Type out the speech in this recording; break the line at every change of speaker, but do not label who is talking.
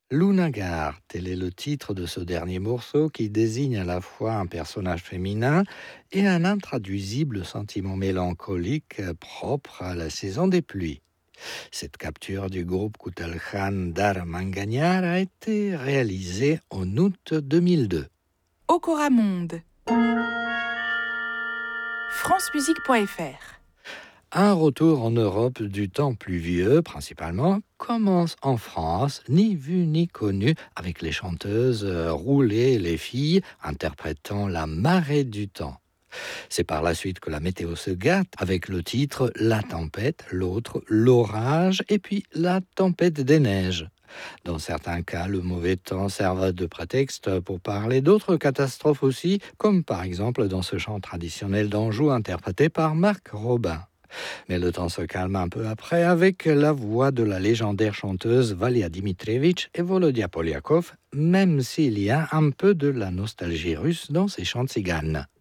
Lunagar, tel est le titre de ce dernier morceau qui désigne à la fois un personnage féminin et un intraduisible sentiment mélancolique propre à la saison des pluies. Cette capture du groupe Kutalkhan Dar Manganyar a été réalisée en août 2002.
Okora Monde. francemusique.fr.
Un retour en Europe du temps pluvieux, principalement, commence en France, ni vu ni connu, avec les chanteuses Roulet et les filles interprétant la marée du temps. C'est par la suite que la météo se gâte avec le titre La tempête, l'autre l'orage et puis la tempête des neiges. Dans certains cas, le mauvais temps sert de prétexte pour parler d'autres catastrophes aussi, comme par exemple dans ce chant traditionnel d'Anjou interprété par Marc Robin. Mais le temps se calme un peu après avec la voix de la légendaire chanteuse Valia Dimitrievich et Volodya Polyakov, même s'il y a un peu de la nostalgie russe dans ces chants tziganes.